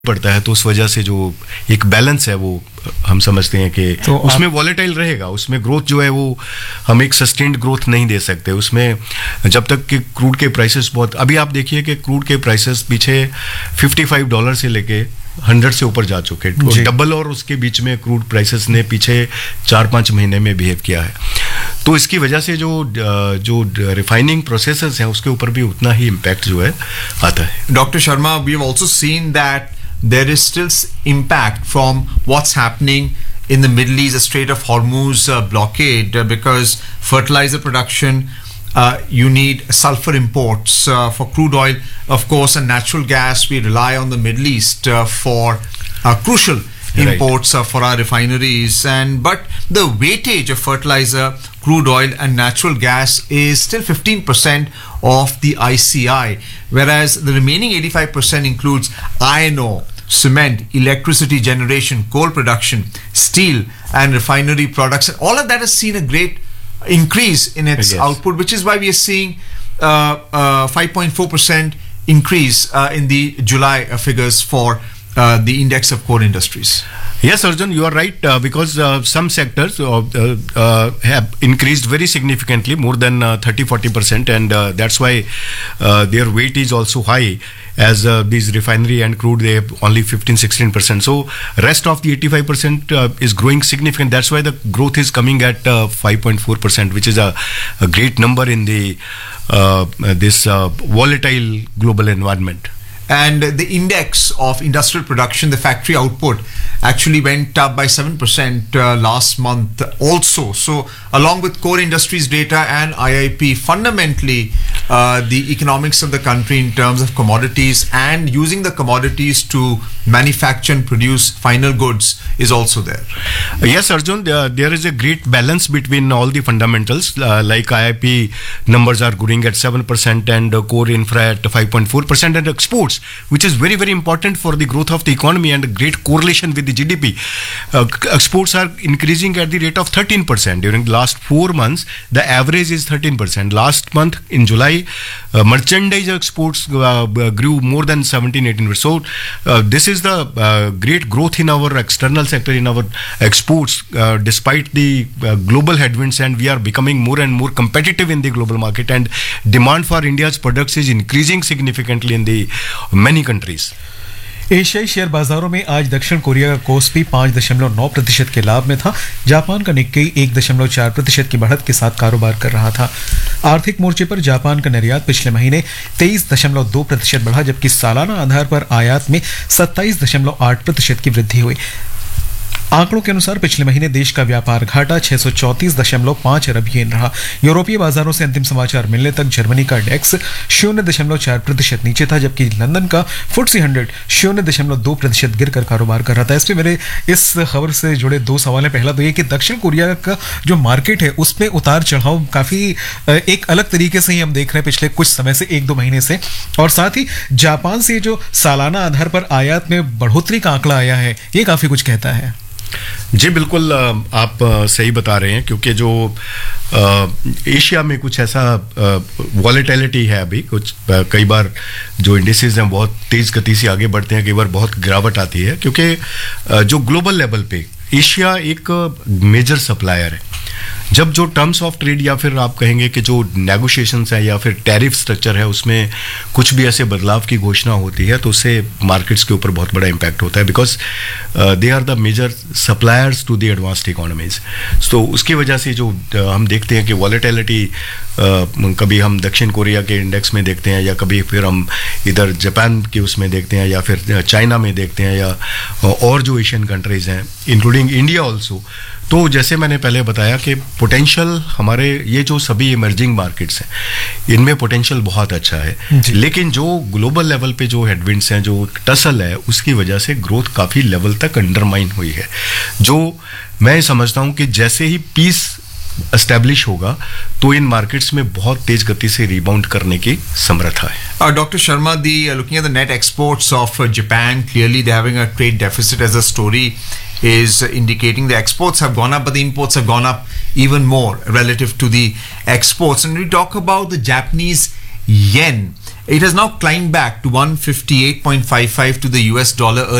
पड़ता है, तो उस वजह से जो एक बैलेंस है वो हम समझते हैं कि तो उसमें वॉलेटाइल रहेगा, उसमें ग्रोथ जो है वो हम एक सस्टेन्ड ग्रोथ नहीं दे सकते उसमें, जब तक कि क्रूड के प्राइसेस बहुत, अभी आप देखिए कि क्रूड के प्राइसेस पीछे $55 से लेके 100 से ऊपर जा चुके हैं, डबल, और उसके बीच में क्रूड प्राइसेस ने पीछे 4-5 महीने में बिहेव किया है। तो इसकी वजह से जो रिफाइनिंग प्रोसेसेस हैं उसके ऊपर भी उतना ही इम्पैक्ट जो है आता है। Doctor Sharma, we have also seen that there is still impact from what's happening in the Middle East, the Strait of Hormuz blockade, because fertilizer production, you need sulfur imports for crude oil, of course, and natural gas. We rely on the Middle East for crucial imports for our refineries, but the weightage of fertilizer, crude oil and natural gas is still 15% of the ICI, whereas the remaining 85% includes iron ore, cement, electricity generation, coal production, steel and refinery products. All of that has seen a great increase in its output, which is why we are seeing 5.4% increase in the July figures for the index of core industries. Yes, Arjun, you are right, because some sectors have increased very significantly, more than 30-40%, and that's why their weight is also high, as these refinery and crude, they have only 15-16%. So rest of the 85% is growing significant. That's why the growth is coming at 5.4%, which is a great number in the this volatile global environment. And the index of industrial production, the factory output, actually went up by 7% last month also. So along with core industries data and IIP, fundamentally the economics of the country in terms of commodities and using the commodities to manufacture and produce final goods is also there. Yes, Arjun, there is a great balance between all the fundamentals, like IIP numbers are growing at 7% and core infra at 5.4%, and exports, which is very, very important for the growth of the economy and a great correlation with the GDP. Exports are increasing at the rate of 13%. During the last 4 months, the average is 13%. Last month in July, merchandise exports grew more than 17-18%. So this is the great growth in our external sector, in our exports, despite the global headwinds, and we are becoming more and more competitive in the global market, and demand for India's products is increasing significantly in the many countries. एशियाई share बाजारों में आज दक्षिण Korea का KOSPI 5.9% के लाभ में था। जापान का निक्केई 1.4% की बढ़त के साथ कारोबार कर रहा था। आर्थिक मोर्चे पर जापान का निर्यात पिछले महीने 23.2% बढ़ा, जबकि सालाना आधार पर आयात में 27.8% की वृद्धि हुई। आंकड़ों के अनुसार पिछले महीने देश का व्यापार घाटा 634.5 अरब येन रहा। यूरोपीय बाजारों से अंतिम समाचार मिलने तक जर्मनी का डेक्स 0.4% नीचे था, जबकि लंदन का FTSE 100 0.2% गिरकर कारोबार कर रहा था। इसमें मेरे इस खबर से जुड़े 2 सवाल हैं। पहला तो ये कि दक्षिण कोरिया का जो मार्केट है उसमें उतार चढ़ाव काफी एक अलग तरीके से ही हम देख रहे हैं पिछले कुछ समय से, 1-2 महीने से, और साथ ही जापान से जो सालाना आधार पर आयात में बढ़ोतरी का आंकड़ा आया है ये काफी कुछ कहता है। जी बिल्कुल, आप सही बता रहे हैं, क्योंकि जो एशिया में कुछ ऐसा वॉलेटिलिटी है अभी, कुछ कई बार जो इंडिसेस हैं बहुत तेज गति से आगे बढ़ते हैं, कई बार बहुत गिरावट आती है, क्योंकि जो ग्लोबल लेवल पे एशिया एक मेजर सप्लायर है। जब जो टर्म्स ऑफ ट्रेड या फिर आप कहेंगे कि जो नेगोशिएशंस है या फिर टैरिफ स्ट्रक्चर है उसमें कुछ भी ऐसे बदलाव की घोषणा होती है तो उससे मार्केट्स के ऊपर बहुत बड़ा इम्पैक्ट होता है, because they are the major suppliers to the advanced economies. तो उसकी वजह से जो हम देखते हैं कि वॉलेटिलिटी कभी हम दक्षिण कोरिया के इंडेक्स में देखते हैं, या कभी फिर हम इधर जापान के उसमें देखते हैं, या फिर चाइना में देखते हैं, या और जो एशियन कंट्रीज हैं इंक्लूडिंग इंडिया ऑल्सो। तो जैसे मैंने पहले बताया कि पोटेंशियल हमारे ये जो सभी इमर्जिंग मार्केट्स हैं इनमें पोटेंशियल बहुत अच्छा है, लेकिन जो ग्लोबल लेवल पे जो हेडविंड्स हैं, जो टसल है, उसकी वजह से ग्रोथ काफ़ी लेवल तक अंडरमाइन हुई है। जो मैं समझता हूँ कि जैसे ही पीस एस्टैब्लिश होगा तो इन मार्केट्स में बहुत तेज गति से रिबाउंड करने की समर्था है। Dr. Sharma, looking at the net exports of Japan, clearly they're having a trade deficit, as the story is indicating. The exports have gone up, but the imports have gone up even more relative to the exports. And we talk about the Japanese yen. It has now climbed back to 158.55 to the US dollar